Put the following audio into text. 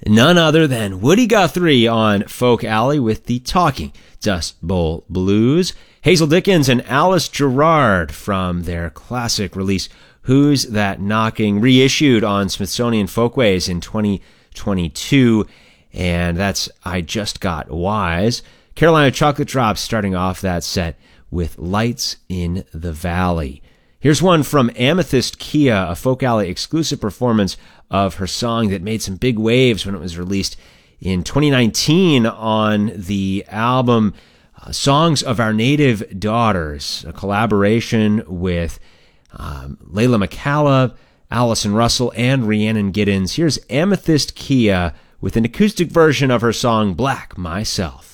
none other than Woody Guthrie on Folk Alley with the Talking Dust Bowl Blues. Hazel Dickens and Alice Gerrard from their classic release, Who's That Knocking?, reissued on Smithsonian Folkways in 2022. And that's I Just Got Wise. Carolina Chocolate Drops starting off that set with Lights in the Valley. Here's one from Amethyst Kia, a Folk Alley exclusive performance of her song that made some big waves when it was released in 2019 on the album Songs of Our Native Daughters, a collaboration with Layla McCalla, Allison Russell, and Rhiannon Giddens. Here's Amethyst Kia with an acoustic version of her song Black Myself.